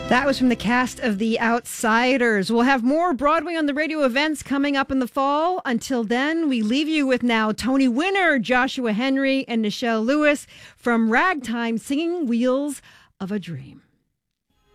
That was from the cast of The Outsiders. We'll have more Broadway on the Radio events coming up in the fall. Until then, we leave you with now Tony winner Joshua Henry and Nichelle Lewis from Ragtime singing Wheels of a Dream.